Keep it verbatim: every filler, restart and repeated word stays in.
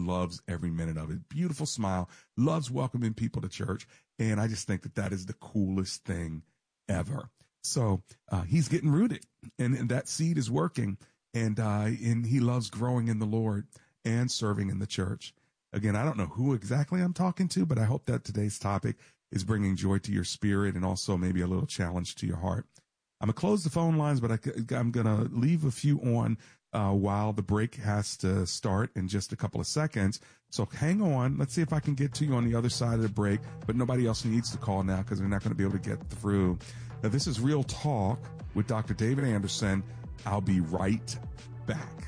loves every minute of it. Beautiful smile, loves welcoming people to church. And I just think that that is the coolest thing ever. So uh, he's getting rooted, and, and that seed is working, and uh, and he loves growing in the Lord and serving in the church. Again, I don't know who exactly I'm talking to, but I hope that today's topic is bringing joy to your spirit and also maybe a little challenge to your heart. I'm going to close the phone lines, but I, I'm going to leave a few on uh, while the break has to start in just a couple of seconds. So hang on. Let's see if I can get to you on the other side of the break, but nobody else needs to call now because they're not going to be able to get through. Now, this is Real Talk with Doctor David Anderson. I'll be right back.